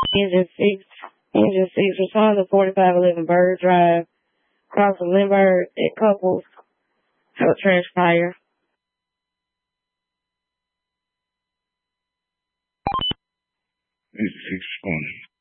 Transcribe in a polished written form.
Engine 6, respond to 4511 Bird Drive, crossing Lindbergh at Couples, how it transpire. Engine 6 responding.